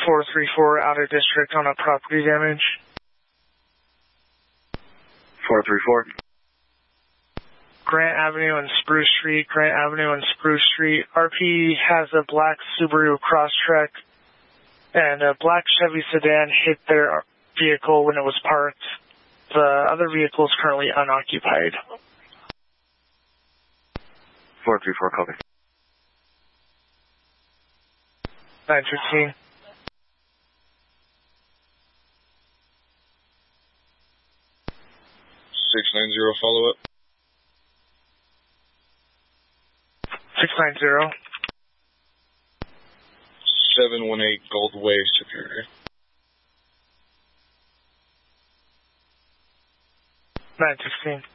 434 out of district on a property damage. 434. Grant Avenue and Spruce Street, Grant Avenue and Spruce Street. RP has a black Subaru Crosstrek and a black Chevy sedan hit their vehicle when it was parked. The other vehicle is currently unoccupied. 434, copy. 915. Follow up. 690. 718 Gold Wave Superior. 915.